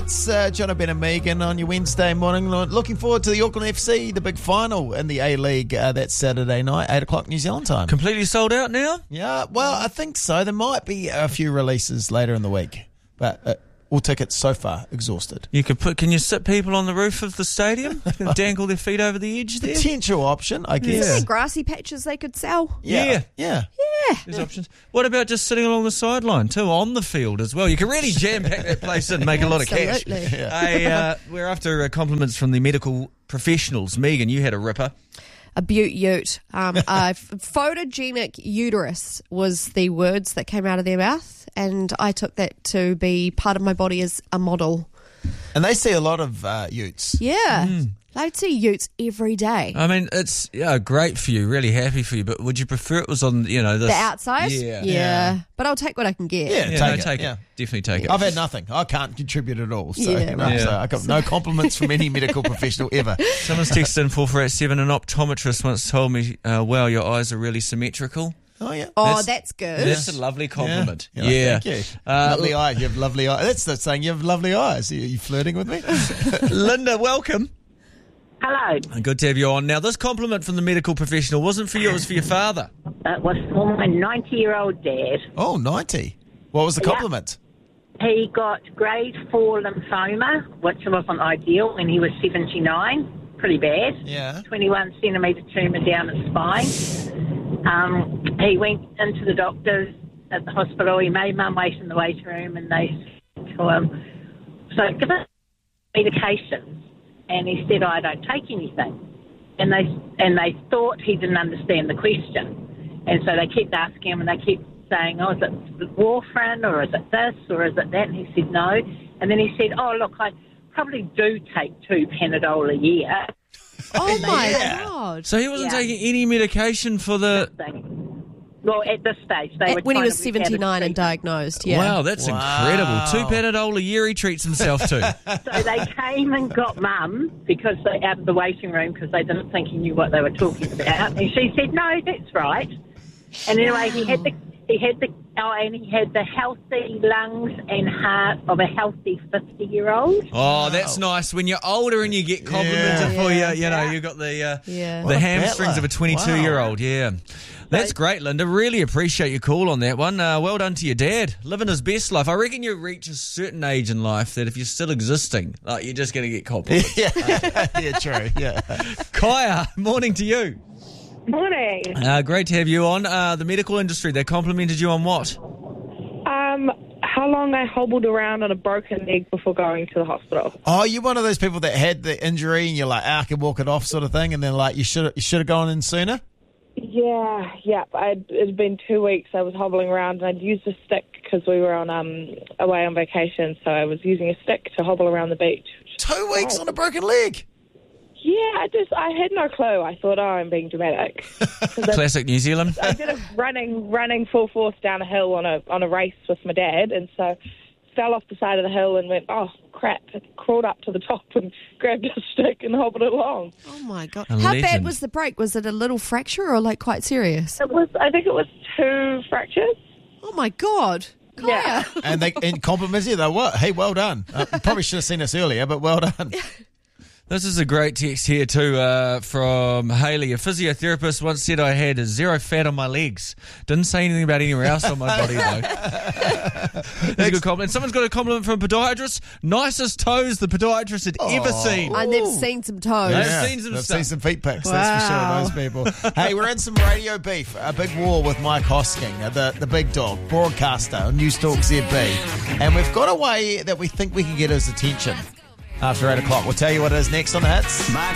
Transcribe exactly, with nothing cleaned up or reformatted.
Hits. Uh, John Ben and Megan on your Wednesday morning. Looking forward to the Auckland F C, the big final in the A-League. Uh, that's Saturday night, eight o'clock New Zealand time. Completely sold out now? Yeah, well, I think so. There might be a few releases later in the week, but uh, all tickets so far exhausted. You could put. Can you sit people on the roof of the stadium and dangle their feet over the edge there? Potential option, I guess. Isn't there grassy patches they could sell? Yeah. Yeah. Yeah. Yeah. There's options. What about just sitting along the sideline too, on the field as well? You can really jam pack that place in and make a lot of cash. Absolutely. Yeah. Hey, uh, we're after uh, compliments from the medical professionals. Megan, you had a ripper. A beaut ute. Um, a photogenic uterus was the words that came out of their mouth, and I took that to be part of my body as a model. And they see a lot of uh, utes. Yeah. They'd see utes every day. I mean, it's yeah, great for you, really happy for you, but would you prefer it was on, you know, this, The outside? Yeah. Yeah. But I'll take what I can get. Yeah, Yeah, take no, it. take yeah. it. Definitely take it. I've had nothing. I can't contribute at all. So, Yeah, you know, right. so I got no compliments from any medical professional ever. Someone's texted in four four eight seven. An optometrist once told me, uh, wow, your eyes are really symmetrical. Oh, yeah. Oh, That's- that's, good. That's a lovely compliment. Yeah. Yeah. Thank you. Uh, lovely eyes. You have lovely eyes. That's the saying. You have lovely eyes. Are you flirting with me? Linda, welcome. Hello. Good to have you on. Now, this compliment from the medical professional wasn't for you, it was for your father. It was for my ninety-year-old dad. Oh, ninety. What was the Yeah. compliment? He got grade four lymphoma, which wasn't ideal when he was seventy-nine. Pretty bad. Yeah. twenty-one centimetre tumour down his spine. Um, he went into the doctors at the hospital. He made mum wait in the waiting room, and they said to him, so give us medication. And he said, I don't take anything. And they and they thought he didn't understand the question. And so they kept asking him, and they kept saying, oh, is it warfarin, or is it this, or is it that? And he said, no. And then he said, oh, look, I probably do take two Panadol a year. Oh, my Yeah. God. So he wasn't Yeah. taking any medication for the... Well, at this stage, they were When he trying was to work out a seventy-nine and treatment. diagnosed, yeah. Wow, that's Wow. incredible. Two Panadol a year he treats himself to. So they came and got mum because they out of the waiting room because they didn't think he knew what they were talking about. And she said, no, that's right. And anyway, he had the he had the oh, and he had the healthy lungs and heart of a healthy fifty-year-old. Oh, that's nice. When you're older and you get complimented Yeah. for Yeah. you, you know, you've got the uh, Yeah. the What a hamstrings battler. of a twenty-two-year-old, yeah. That's great, Linda. Really appreciate your call on that one. Uh, well done to your dad. Living his best life. I reckon you reach a certain age in life that if you're still existing, like, you're just going to get compliments. yeah. yeah, true. Yeah. Kaya, morning to you. Morning. Uh, great to have you on. Uh, the medical industry, they complimented you on what? Um, how long I hobbled around on a broken leg before going to the hospital. Oh, you're one of those people that had the injury and you're like, ah, I can walk it off sort of thing, and then like you should you should have gone in sooner? Yeah, yeah. I'd, it had been two weeks. I was hobbling around, and I'd used a stick because we were on um away on vacation. So I was using a stick to hobble around the beach. Two weeks on a broken leg. Yeah, I just I had no clue. I thought, oh, I'm being dramatic. 'Cause I, Classic New Zealand. I did it running running full force down a hill on a on a race with my dad, and so fell off the side of the hill and went, oh crap! I crawled up to the top and grabbed a stick and hobbled along. Oh, my God. A How legend. bad was the break? Was it a little fracture or, like, quite serious? It was I think it was two fractures. Oh, my God. Kaya. Yeah. And they and compliments you. They were, hey, well done. Uh, you probably should have seen us earlier, but well done. This is a great text here too uh, from Hayley. A physiotherapist once said I had zero fat on my legs. Didn't say anything about anywhere else on my body though. That's a good compliment. Someone's got a compliment from a podiatrist. Nicest toes the podiatrist had ever seen. And they've seen some toes. Yeah. I've seen some I've stuff. seen some feet pics, Wow. that's for sure, those people. Hey, we're in some radio beef, a big war with Mike Hosking, uh, the, the big dog, broadcaster on News Talk Z B. And we've got a way that we think we can get his attention after eight o'clock. We'll tell you what it is next on the Hits.